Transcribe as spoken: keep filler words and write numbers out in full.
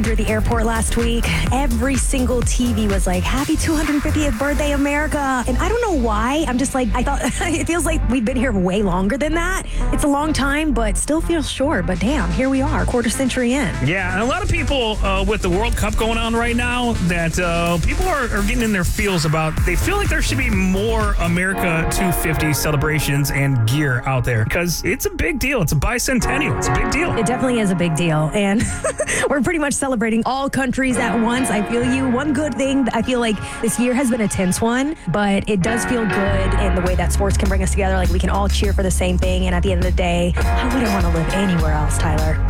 At the airport last week, every single T V was like, happy two hundred fiftieth birthday, America. And I don't know why. I'm just like, I thought it feels like we've been here way longer than that. It's a long time, but still feels short. But damn, here we are, quarter century in. Yeah, and a lot of people uh, with the World Cup going on right now, that uh, people are, are getting in their feels about, they feel like there should be more America two fifty celebrations and gear out there because it's a big deal. It's a bicentennial. It's a big deal. It definitely is a big deal. And we're pretty much celebrating all countries at once. I feel you. One good thing, I feel like this year has been a tense one, but it does feel good in the way that sports can bring us together. Like we can all cheer for the same thing. And at the end of the day, I wouldn't want to live anywhere else, Tyler.